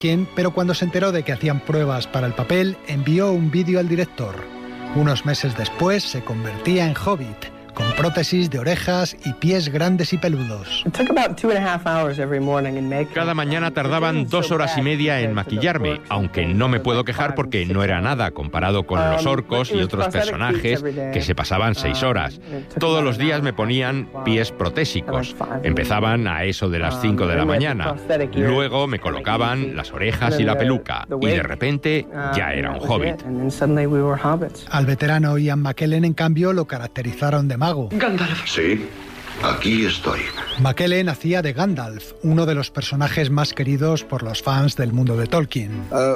Tolkien, pero cuando se enteró de que hacían pruebas para el papel, envió un vídeo al director. Unos meses después se convertía en hobbit, con prótesis de orejas y pies grandes y peludos. Cada mañana tardaban 2 horas y media en maquillarme, aunque no me puedo quejar porque no era nada comparado con los orcos y otros personajes que se pasaban 6 horas. Todos los días me ponían pies protésicos. Empezaban a eso de las 5 de la mañana. Luego me colocaban las orejas y la peluca. Y de repente ya era un hobbit. Al veterano Ian McKellen, en cambio, lo caracterizaron de mago. Gandalf. Sí, aquí estoy. McKellen hacía de Gandalf, uno de los personajes más queridos por los fans del mundo de Tolkien.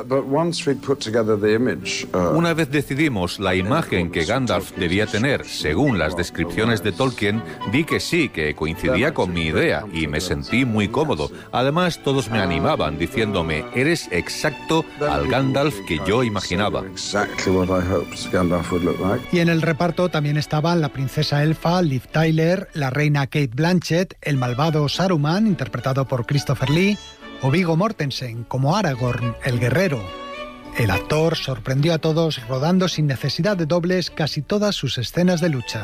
Una vez decidimos la imagen que Gandalf debía tener, según las descripciones de Tolkien, vi que sí, que coincidía con mi idea y me sentí muy cómodo. Además, todos me animaban diciéndome, eres exacto al Gandalf que yo imaginaba. Y en el reparto también estaban la princesa elfa Liv Tyler, la reina Cate Blanchett, el malvado Saruman, interpretado por Christopher Lee, o Viggo Mortensen, como Aragorn, el guerrero. El actor sorprendió a todos rodando sin necesidad de dobles casi todas sus escenas de lucha.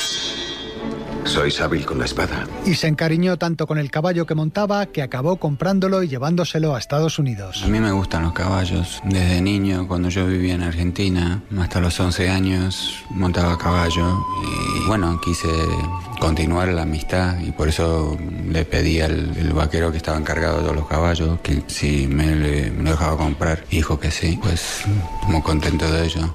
Sois hábil con la espada. Y se encariñó tanto con el caballo que montaba que acabó comprándolo y llevándoselo a Estados Unidos. A mí me gustan los caballos. Desde niño, cuando yo vivía en Argentina, hasta los 11 años montaba caballo. Y bueno, quise continuar la amistad y por eso le pedí al vaquero que estaba encargado de todos los caballos que si me lo dejaba comprar. Y dijo que sí, pues muy contento de ello.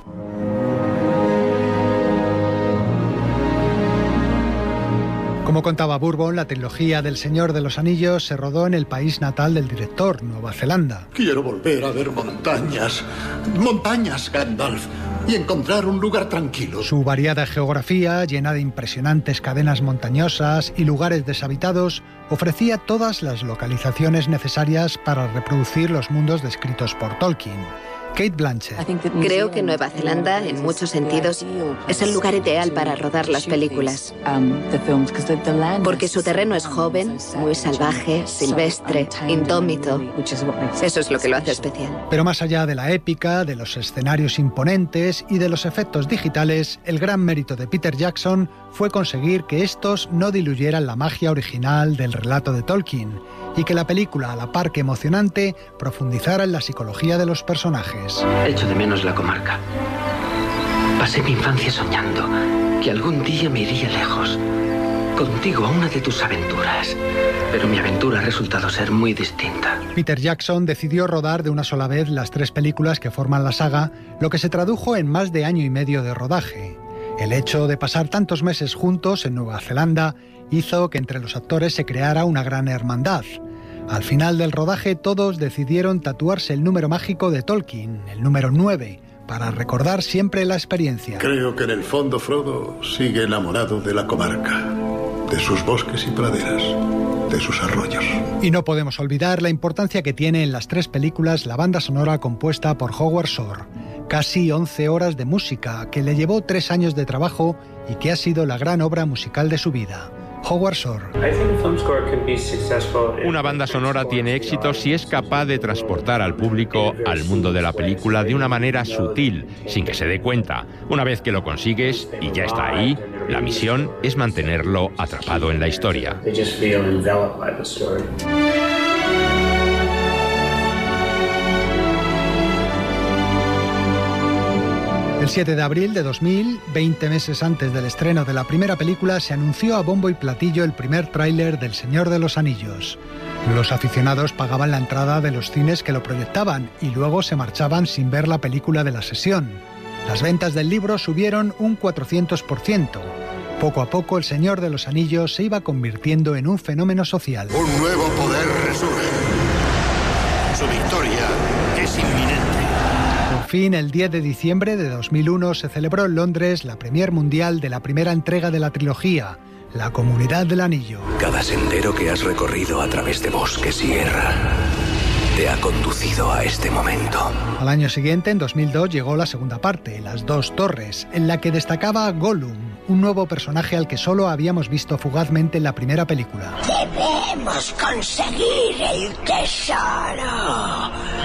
Como contaba Bourbon, la trilogía del Señor de los Anillos se rodó en el país natal del director, Nueva Zelanda. Quiero volver a ver montañas. Montañas, Gandalf. Y encontrar un lugar tranquilo. Su variada geografía, llena de impresionantes cadenas montañosas y lugares deshabitados, ofrecía todas las localizaciones necesarias para reproducir los mundos descritos por Tolkien. Cate Blanchett. Creo que Nueva Zelanda, en muchos sentidos, es el lugar ideal para rodar las películas. Porque su terreno es joven, muy salvaje, silvestre, indómito. Eso es lo que lo hace especial. Pero más allá de la épica, de los escenarios imponentes y de los efectos digitales, el gran mérito de Peter Jackson fue conseguir que estos no diluyeran la magia original del relato de Tolkien y que la película, a la par que emocionante, profundizara en la psicología de los personajes. Echo de menos la comarca. Pasé mi infancia soñando que algún día me iría lejos, contigo a una de tus aventuras. Pero mi aventura ha resultado ser muy distinta. Peter Jackson decidió rodar de una sola vez las 3 películas que forman la saga, lo que se tradujo en más de 1 año y medio de rodaje. El hecho de pasar tantos meses juntos en Nueva Zelanda hizo que entre los actores se creara una gran hermandad. Al final del rodaje todos decidieron tatuarse el número mágico de Tolkien, el número 9, para recordar siempre la experiencia. Creo que en el fondo Frodo sigue enamorado de la comarca, de sus bosques y praderas, de sus arroyos. Y no podemos olvidar la importancia que tiene en las 3 películas la banda sonora compuesta por Howard Shore. Casi 11 horas de música que le llevó 3 años de trabajo y que ha sido la gran obra musical de su vida. Howard Shore. Una banda sonora tiene éxito si es capaz de transportar al público al mundo de la película de una manera sutil, sin que se dé cuenta. Una vez que lo consigues y ya está ahí, la misión es mantenerlo atrapado en la historia. El 7 de abril de 2000, 20 meses antes del estreno de la primera película, se anunció a bombo y platillo el primer tráiler del Señor de los Anillos. Los aficionados pagaban la entrada de los cines que lo proyectaban y luego se marchaban sin ver la película de la sesión. Las ventas del libro subieron un 400%. Poco a poco, el Señor de los Anillos se iba convirtiendo en un fenómeno social. Un nuevo poder resurge. Su victoria es inminente. Por fin, el 10 de diciembre de 2001 se celebró en Londres la premier mundial de la primera entrega de la trilogía, La Comunidad del Anillo. Cada sendero que has recorrido a través de bosques y guerra te ha conducido a este momento. Al año siguiente, en 2002, llegó la segunda parte, Las Dos Torres, en la que destacaba Gollum, un nuevo personaje al que solo habíamos visto fugazmente en la primera película. ¡Debemos conseguir el tesoro!